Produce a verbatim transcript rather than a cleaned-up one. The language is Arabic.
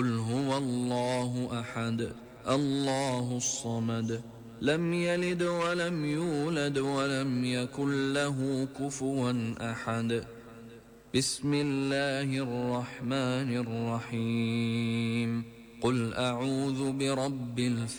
قل هو الله أحد الله الصمد لم يلد ولم يولد ولم يكن له كفوا أحد. بسم الله الرحمن الرحيم. قل أعوذ برب الفلق